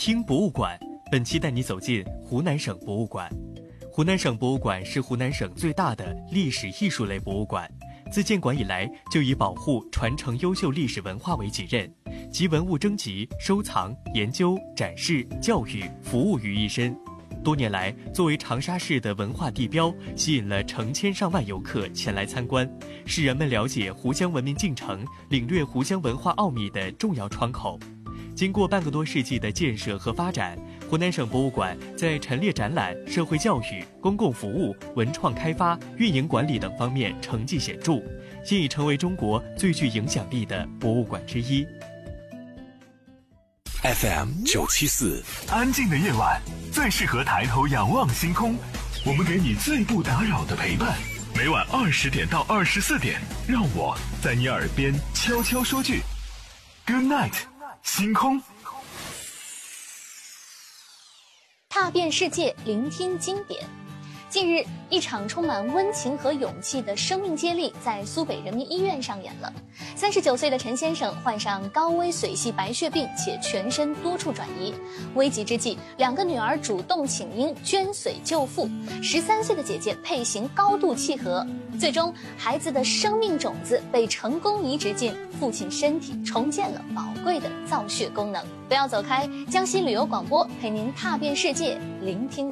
听博物馆，本期带你走进湖南省博物馆。湖南省博物馆是湖南省最大的历史艺术类博物馆，自建馆以来就以保护、传承优秀历史文化为己任，集文物征集、收藏、研究、展示、教育、服务于一身。多年来，作为长沙市的文化地标，吸引了成千上万游客前来参观，是人们了解湖湘文明进程、领略湖湘文化奥秘的重要窗口。经过半个多世纪的建设和发展，湖南省博物馆在陈列展览、社会教育、公共服务、文创开发、运营管理等方面成绩显著，现已成为中国最具影响力的博物馆之一。 FM 974， 安静的夜晚最适合抬头仰望星空，我们给你最不打扰的陪伴。每晚20点到24点，让我在你耳边悄悄说句 Good night， 星空。 踏遍世界，聆听经典。近日，一场充满温情和勇气的生命接力在苏北人民医院上演了。39岁的陈先生患上高危髓系白血病，且全身多处转移。危急之际，2个女儿主动请缨捐髓救父，13岁的姐姐配型高度契合，最终孩子的生命种子被成功移植进父亲身体，重建了宝贵的造血功能。不要走开，江西旅游广播陪您踏遍世界，聆听